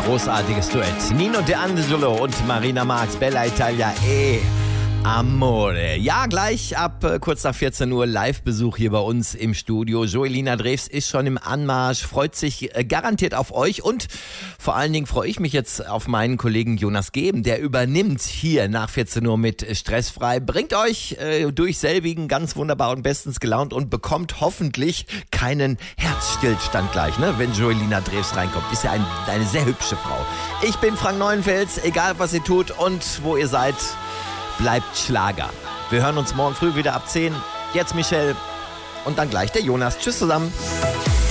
Großartiges Duett. Nino D'Angelo und Marina Marx, Bella Italia, Amore. Ja, gleich ab kurz nach 14 Uhr Live-Besuch hier bei uns im Studio. Joelina Drews ist schon im Anmarsch, freut sich garantiert auf euch und vor allen Dingen freue ich mich jetzt auf meinen Kollegen Jonas Geben, der übernimmt hier nach 14 Uhr mit Stressfrei, bringt euch durch selbigen ganz wunderbar und bestens gelaunt und bekommt hoffentlich keinen Herzstillstand gleich, ne, wenn Joelina Drews reinkommt. Ist ja eine sehr hübsche Frau. Ich bin Frank Neuenfels, egal was ihr tut und wo ihr seid, bleibt Schlager. Wir hören uns morgen früh wieder ab 10. Jetzt Michelle und dann gleich der Jonas. Tschüss zusammen.